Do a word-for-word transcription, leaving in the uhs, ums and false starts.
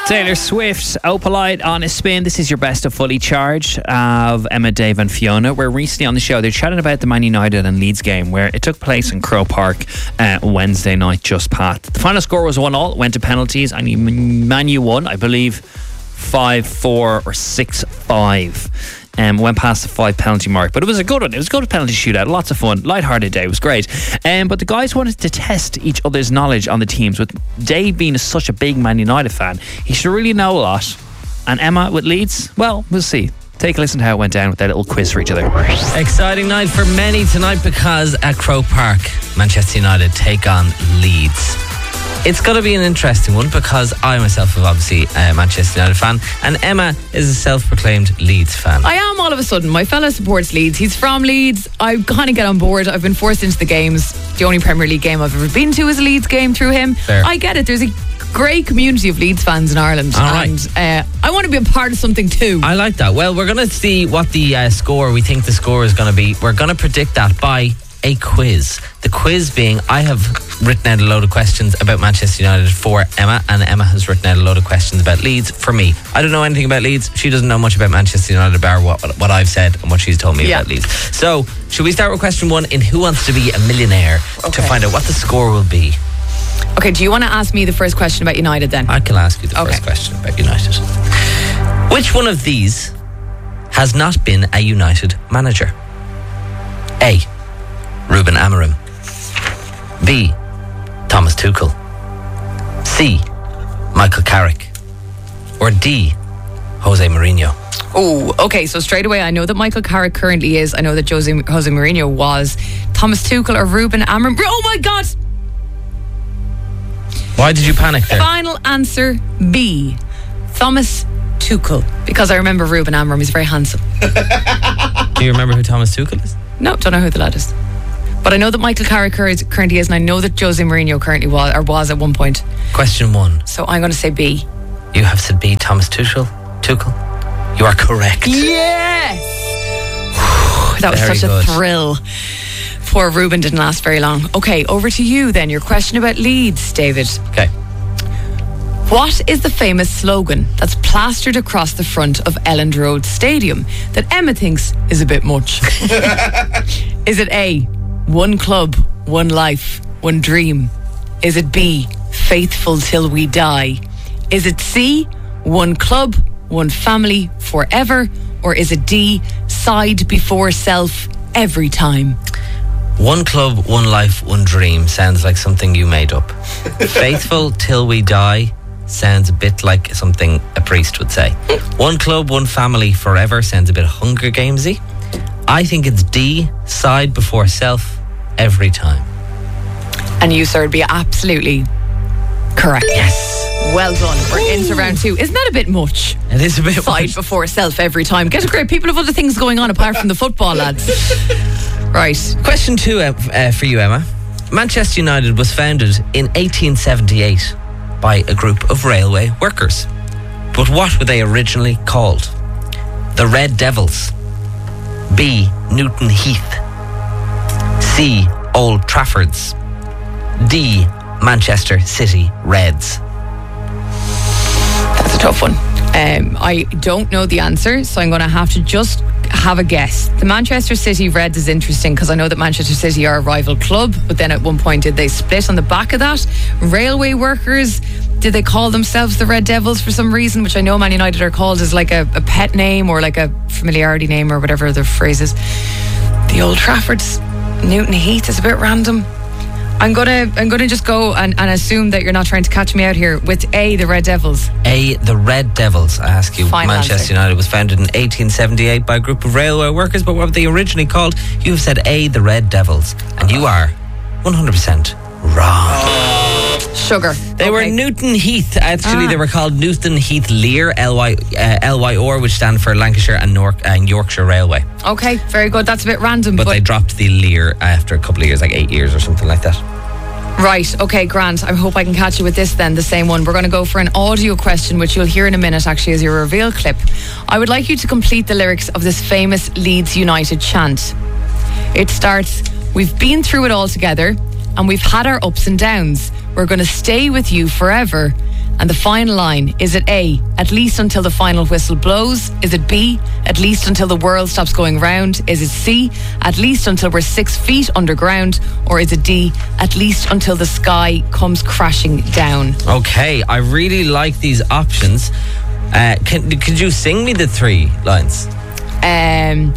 Taylor Swift, Opalite on a spin. This is your best of Fully Charged of Emma, Dave and Fiona. We're recently on the show. They're chatting about the Man United and Leeds game where it took place in Croke Park uh, Wednesday night just past. The final score was one all, went to penalties, and Man U won, I believe, five four or six five. Um, went past the five penalty mark, but it was a good one. It was a good penalty shootout, lots of fun, light-hearted day. It was great. Um, but the guys wanted to test each other's knowledge on the teams. With Dave being such a big Man United fan, he should really know a lot. And Emma with Leeds, well, we'll see. Take a listen to how it went down with that little quiz for each other. Exciting night for many tonight because at Croke Park, Manchester United take on Leeds. It's going to be an interesting one because I myself am obviously a Manchester United fan and Emma is a self-proclaimed Leeds fan. I am all of a sudden. My fella supports Leeds. He's from Leeds. I kind of get on board. I've been forced into the games. The only Premier League game I've ever been to is a Leeds game through him. Fair. I get it. There's a great community of Leeds fans in Ireland. All right. And uh, I want to be a part of something too. I like that. Well, we're going to see what the uh, score, we think the score is going to be. We're going to predict that by a quiz. The quiz being, I have written out a load of questions about Manchester United for Emma, and Emma has written out a load of questions about Leeds for me. I don't know anything about Leeds. She doesn't know much about Manchester United, bar what, what I've said and what she's told me yeah. about Leeds. So, should we start with question one in Who Wants to Be a Millionaire okay. to find out what the score will be? Okay, do you want to ask me the first question about United then? I can ask you the okay. first question about United. Which one of these has not been a United manager? A. Ruben Amorim. B. Thomas Tuchel. C. Michael Carrick. Or D. Jose Mourinho. Oh, okay, so straight away I know that Michael Carrick currently is. I know that Jose, Jose Mourinho was. Thomas Tuchel or Ruben Amorim. Oh my God! Why did you panic there? Final answer B. Thomas Tuchel. Because I remember Ruben Amorim, he's very handsome. Do you remember who Thomas Tuchel is? No, don't know who the lad is. But I know that Michael Carrick currently is, and I know that Jose Mourinho currently was, or was at one point. Question one. So I'm going to say B. You have said B, Thomas Tuchel. Tuchel. You are correct. Yes! That was Very such good. a thrill. Poor Ruben didn't last very long. Okay, over to you then. Your question about Leeds, David. Okay. What is the famous slogan that's plastered across the front of Elland Road Stadium that Emma thinks is a bit much? Is it A, one club, one life, one dream? Is it B, faithful till we die? Is it C, one club, one family, forever? Or is it D, side before self, every time? One club, one life, one dream sounds like something you made up. Faithful till we die sounds a bit like something a priest would say. One club, one family, forever sounds a bit Hunger Gamesy. I think it's D, side before self, every time. And you, sir, would be absolutely correct. Yes. Well done. We're into round two. Isn't that a bit much? It is a bit Side much. before self every time. Get a grip. People have other things going on apart from the football, lads. Right. Question two uh, uh, for you, Emma. Manchester United was founded in eighteen seventy-eight by a group of railway workers. But what were they originally called? The Red Devils. B. Newton Heath. C. Old Traffords. D. Manchester City Reds. That's a tough one. Um, I don't know the answer, so I'm going to have to just have a guess. The Manchester City Reds is interesting because I know that Manchester City are a rival club, but then at one point did they split on the back of that? Railway workers, did they call themselves the Red Devils for some reason, which I know Man United are called as like a, a pet name or like a familiarity name or whatever the phrase is. The Old Traffords, Newton Heath is a bit random. I'm gonna I'm gonna just go and, and assume that you're not trying to catch me out here with A, the Red Devils. A, the Red Devils. I ask you, Final Manchester answer. United was founded in eighteen seventy-eight by a group of railway workers, but what were they originally called? You have said A, the Red Devils, and you are one hundred percent wrong. Sugar. They Okay. were Newton Heath. Actually, Ah. they were called Newton Heath Lear, L Y, uh, L Y R, which stand for Lancashire and, Nor- and Yorkshire Railway. Okay, very good. That's a bit random. But, But, they dropped the Lear after a couple of years, like eight years or something like that. right, okay, Grant. I hope I can catch you with this then, the same one. We're going to go for an audio question, which you'll hear in a minute actually as your reveal clip. I would like you to complete the lyrics of this famous Leeds United chant. It starts, "We've been through it all together and we've had our ups and downs. We're going to stay with you forever And the final line, is it A, at least until the final whistle blows? Is it B, at least until the world stops going round? Is it C, at least until we're six feet underground? Or is it D, at least until the sky comes crashing down? Okay, I really like these options. Uh, can, could you sing me the three lines? Um,